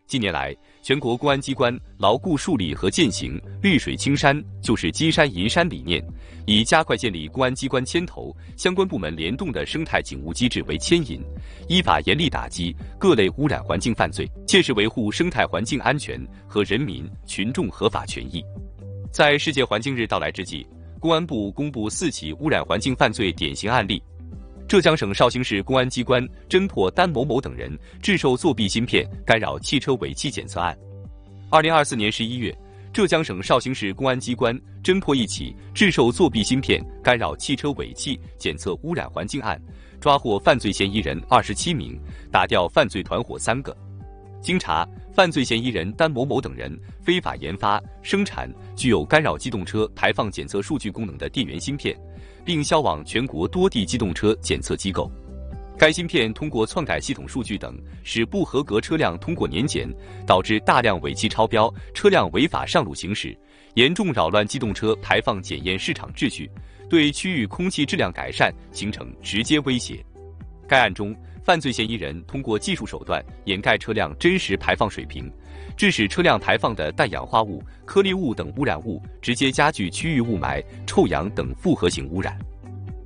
近年来，全国公安机关牢固树立和践行绿水青山就是金山银山理念，以加快建立公安机关牵头、相关部门联动的生态警务机制为牵引，依法严厉打击各类污染环境犯罪，切实维护生态环境安全和人民群众合法权益。在世界环境日到来之际，公安部公布4起污染环境犯罪典型案例。浙江省绍兴市公安机关侦破丹某某等人制售作弊芯片干扰汽车尾气检测案。2024年11月，浙江省绍兴市公安机关侦破1起制售作弊芯片干扰汽车尾气检测污染环境案，抓获犯罪嫌疑人27名，打掉犯罪团伙3个。经查，犯罪嫌疑人丹某某等人非法研发、生产具有干扰机动车排放检测数据功能的电源芯片，并销往全国多地机动车检测机构。该芯片通过篡改系统数据等，使不合格车辆通过年检，导致大量尾气超标，车辆违法上路行驶，严重扰乱机动车排放检验市场秩序，对区域空气质量改善形成直接威胁。该案中，犯罪嫌疑人通过技术手段掩盖车辆真实排放水平，致使车辆排放的氮氧化物、颗粒物等污染物直接加剧区域雾霾、臭氧等复合型污染。